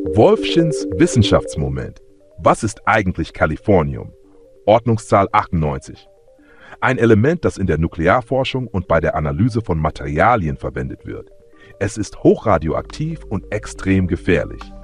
Wolfchens Wissenschaftsmoment. Was ist eigentlich Californium? Ordnungszahl 98. Ein Element, das in der Nuklearforschung und bei der Analyse von Materialien verwendet wird. Es ist hochradioaktiv und extrem gefährlich.